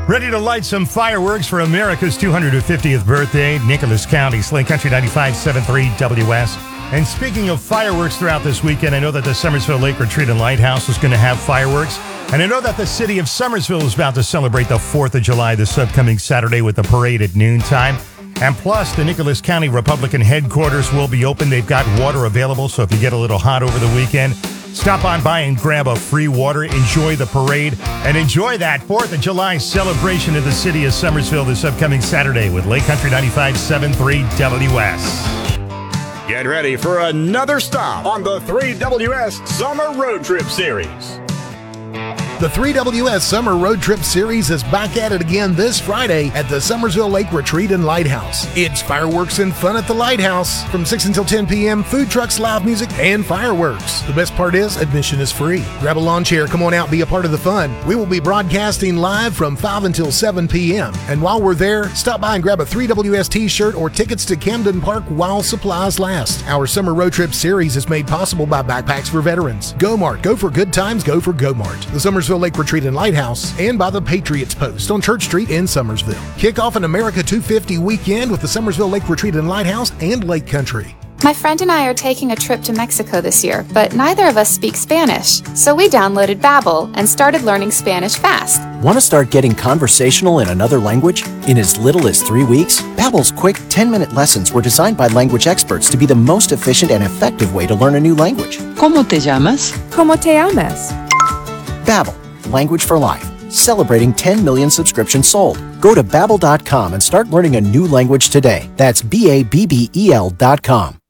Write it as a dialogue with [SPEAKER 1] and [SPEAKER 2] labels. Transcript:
[SPEAKER 1] Ready to light some fireworks for America's 250th birthday, Nicholas County, Slate Country 95.73 WS. And speaking of fireworks throughout this weekend, I know that the Summersville Lake Retreat and Lighthouse is going to have fireworks. And I know that the city of Summersville is about to celebrate the 4th of July this upcoming Saturday with the parade at noontime. And plus, the Nicholas County Republican headquarters will be open. They've got water available, so if you get a little hot over the weekend, stop on by and grab a free water, enjoy the parade, and enjoy that 4th of July celebration in the city of Summersville this upcoming Saturday with Lake Country 95.73 WS.
[SPEAKER 2] Get ready for another stop on the 3WS Summer Road Trip Series.
[SPEAKER 3] The 3WS Summer Road Trip Series is back at it again this Friday at the Summersville Lake Retreat and Lighthouse. It's fireworks and fun at the Lighthouse from 6 until 10 p.m., food trucks, live music, and fireworks. The best part is admission is free. Grab a lawn chair, come on out, be a part of the fun. We will be broadcasting live from 5 until 7 p.m. And while we're there, stop by and grab a 3WS t-shirt or tickets to Camden Park while supplies last. Our Summer Road Trip Series is made possible by Backpacks for Veterans, GoMart, go for good times, go for GoMart, the Summersville Lake Retreat and Lighthouse, and by the Patriots Post on Church Street in Summersville. Kick off an America 250 weekend with the Summersville Lake Retreat and Lighthouse and Lake Country.
[SPEAKER 4] My friend and I are taking a trip to Mexico this year, but neither of us speak Spanish. So we downloaded Babbel and started learning Spanish fast.
[SPEAKER 5] Want to start getting conversational in another language? In as little as 3 weeks, Babbel's quick 10-minute lessons were designed by language experts to be the most efficient and effective way to learn a new language.
[SPEAKER 6] ¿Cómo te llamas?
[SPEAKER 7] ¿Cómo te llamas?
[SPEAKER 5] Babbel, language for life. Celebrating 10 million subscriptions sold. Go to Babbel.com and start learning a new language today. That's Babbel.com.